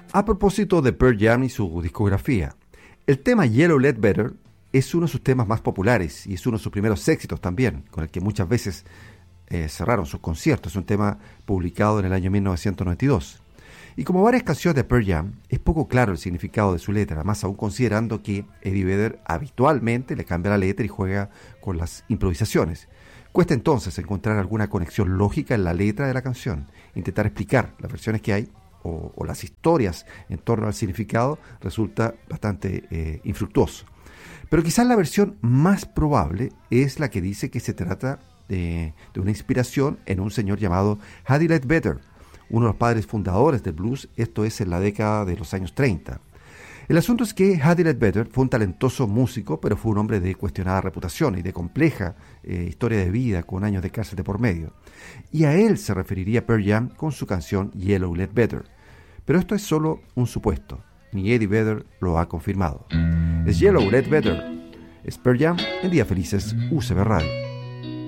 A propósito de Pearl Jam y su discografía, el tema Yellow Ledbetter es uno de sus temas más populares y es uno de sus primeros éxitos también, con el que muchas veces cerraron sus conciertos. Es un tema publicado en el año 1992. Y como varias canciones de Pearl Jam, es poco claro el significado de su letra, más aún considerando que Eddie Vedder habitualmente le cambia la letra y juega con las improvisaciones. Cuesta entonces encontrar alguna conexión lógica en la letra de la canción. Intentar explicar las versiones que hay o las historias en torno al significado resulta bastante infructuoso. Pero quizás la versión más probable es la que dice que se trata de una inspiración en un señor llamado Huddy Ledbetter, uno de los padres fundadores del blues, esto es en la década de los años 30. El asunto es que Huddy Ledbetter fue un talentoso músico, pero fue un hombre de cuestionada reputación y de compleja historia de vida con años de cárcel de por medio. Y a él se referiría Pearl Jam con su canción Yellow Ledbetter. Pero esto es solo un supuesto, ni Eddie Vedder lo ha confirmado. Es Yellow Ledbetter, es Pearl Jam en Días Felices UCB Radio.